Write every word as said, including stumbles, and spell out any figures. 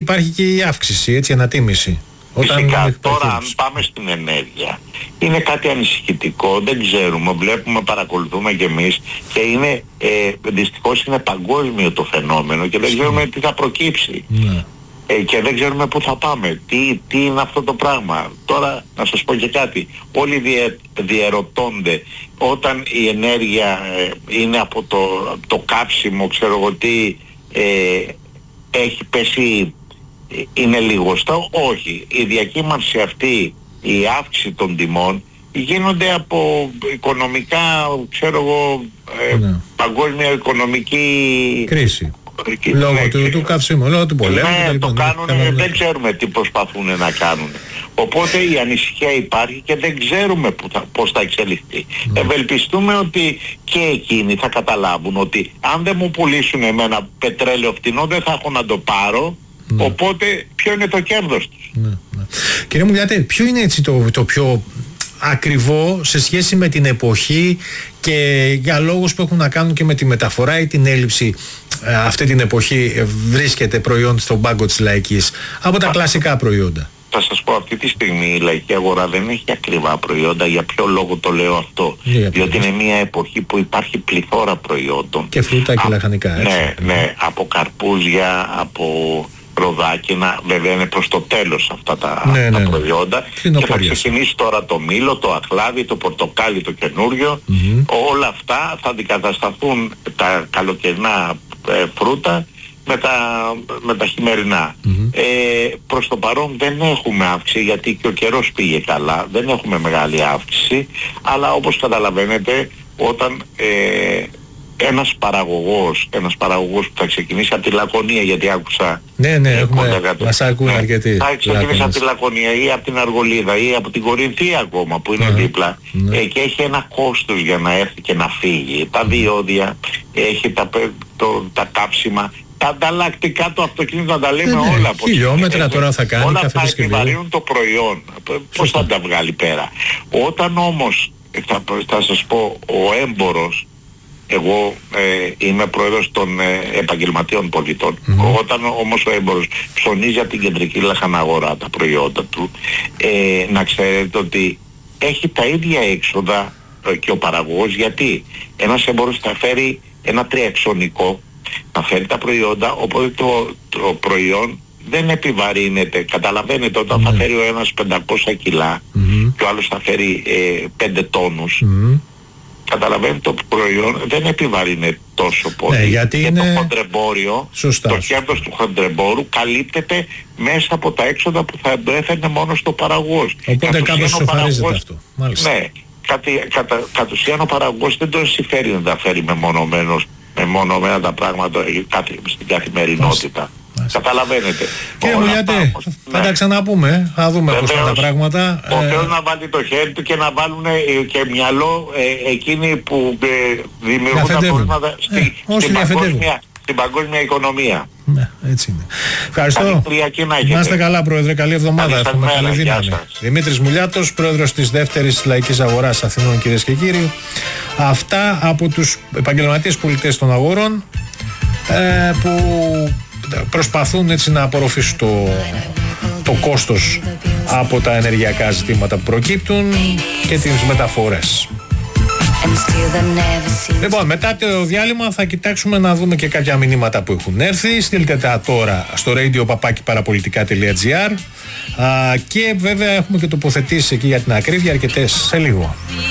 υπάρχει και η αύξηση, έτσι, ανατίμηση. Φυσικά, τώρα αν πάμε στην ενέργεια, είναι κάτι ανησυχητικό, δεν ξέρουμε, βλέπουμε, παρακολουθούμε κι εμείς και είναι, ε, δυστυχώς είναι παγκόσμιο το φαινόμενο και δεν ξέρουμε τι θα προκύψει. Ναι. Ε, και δεν ξέρουμε πού θα πάμε, τι, τι είναι αυτό το πράγμα. Τώρα να σας πω και κάτι, όλοι διε, διερωτώνται όταν η ενέργεια ε, είναι από το, το κάψιμο, ξέρω εγώ τι, ε, έχει πέσει, είναι λιγοστό. Όχι, η διακύμανση αυτή, η αύξηση των τιμών γίνονται από οικονομικά, ξέρω εγώ, ε, ναι. παγκόσμια οικονομική κρίση. Λόγω ναι, του, του καυσίμου, λόγω του πολέμου. Ναι, το κάνουν, κάνουν, δεν ξέρουμε τι προσπαθούν να κάνουν. Οπότε η ανησυχία υπάρχει και δεν ξέρουμε που θα, πώς θα εξελιχθεί. Mm. Ευελπιστούμε ότι και εκείνοι θα καταλάβουν ότι αν δεν μου πουλήσουν εμένα πετρέλαιο φτηνό δεν θα έχω να το πάρω. Ναι. Οπότε ποιο είναι το κέρδος τους. Ναι, ναι. Κύριε Μουλιάτε, ποιο είναι έτσι το, το πιο ακριβό σε σχέση με την εποχή και για λόγους που έχουν να κάνουν και με τη μεταφορά ή την έλλειψη ε, αυτή την εποχή ε, βρίσκεται προϊόν στον πάγκο της λαϊκής από τα κλασικά προϊόντα? Θα σας πω, αυτή τη στιγμή η λαϊκή αγορά δεν έχει ακριβά προϊόντα. Για ποιο λόγο το λέω αυτό? Yeah, διότι yeah. είναι μια εποχή που υπάρχει πληθώρα προϊόντων. Και φρούτα και λαχανικά, έτσι. Ναι, ναι, από καρπούζια, από ροδάκινα, βέβαια είναι προς το τέλος αυτά τα, ναι, τα ναι, προϊόντα. Ναι. Και θα ξεκινήσει τώρα το μήλο, το αχλάδι, το πορτοκάλι, το καινούριο. Mm-hmm. Όλα αυτά θα αντικατασταθούν τα καλοκαιρινά ε, φρούτα με τα, με τα χειμερινά. Mm-hmm. Ε, προς το παρόν δεν έχουμε αύξηση γιατί και ο καιρός πήγε καλά, δεν έχουμε μεγάλη αύξηση, αλλά όπως καταλαβαίνετε όταν ε, ένας παραγωγός, ένας παραγωγός που θα ξεκινήσει από τη Λακωνία, γιατί άκουσα... Ναι, ναι, έχουμε, μας ακούνε ναι, αρκετοί. Θα ξεκινήσει από τη Λακωνία ή από την Αργολίδα ή από την Κορινθία ακόμα που είναι uh-huh. δίπλα uh-huh. ε, και έχει ένα κόστος για να έρθει και να φύγει. Τα διόδια, έχει τα, το, τα κάψιμα, τα ανταλλακτικά του αυτοκίνητου, να τα λέμε ναι, όλα. Ναι, χιλιόμετρα τώρα θα κάνει όλα κάθε αυτά επιβαρύνουν το προϊόν. Πώς θα τα βγάλει πέρα? Όταν όμως, θα, θα σας πω, ο έμπορος, εγώ ε, είμαι πρόεδρος των ε, επαγγελματίων πολιτών. Mm-hmm. Όταν όμως ο έμπορος ψωνίζει από την κεντρική λαχαναγορά τα προϊόντα του, ε, να ξέρετε ότι έχει τα ίδια έξοδα ε, και ο παραγωγός, γιατί ένας έμπορος θα φέρει ένα τριαξονικό, θα φέρει τα προϊόντα, οπότε το, το προϊόν δεν επιβαρύνεται. Καταλαβαίνετε, όταν mm-hmm. θα φέρει ο ένας πεντακόσια κιλά mm-hmm. και ο άλλος θα φέρει ε, πέντε τόνους, mm-hmm. καταλαβαίνετε, το προϊόν δεν επιβαρύνεται τόσο πολύ. Ναι, γιατί και είναι... το χοντρεμπόριο, σωστά, το σωστά. κέρδος του χοντρεμπόρου καλύπτεται μέσα από τα έξοδα που θα έφερνε μόνο στο παραγωγός. Οπότε κάπως σοφαρίζεται αυτό. Μάλιστα. Ναι, κατ, κατα, κατ' ουσίαν ο παραγωγός δεν τον συμφέρει να τα φέρει μεμονωμένος, μεμονωμένα τα πράγματα στην καθημερινότητα. Καταλαβαίνετε. Κύριε Μουλιάτε, θα ναι. τα ξαναπούμε, θα δούμε πώς είναι τα πράγματα. Ο Θεός ε... να βάλει το χέρι του και να βάλουν ε, και μυαλό ε, εκείνοι που ε, δημιουργούν τα προβλήματα στη, ε, στην, παγκόσμια, στην παγκόσμια οικονομία. Ναι, έτσι είναι. Ευχαριστώ. Να είστε καλά, Πρόεδρε. Καλή εβδομάδα. Εύχομαι καλή δύναμη. Δημήτρης Μουλιάτος, Πρόεδρος της Δεύτερης Λαϊκής Αγοράς Αθηνών, κυρίες και κύριοι. Αυτά από τους επαγγελματίες πολιτές των αγορών ε, που προσπαθούν έτσι να απορροφήσουν το, το κόστος από τα ενεργειακά ζητήματα που προκύπτουν και τις μεταφορές. Λοιπόν, μετά το διάλειμμα θα κοιτάξουμε να δούμε και κάποια μηνύματα που έχουν έρθει. Στείλτε τα τώρα στο radio παπάκι παραπολιτικά τελεία gr και βέβαια έχουμε και τοποθετήσεις εκεί για την ακρίβεια αρκετές σε λίγο.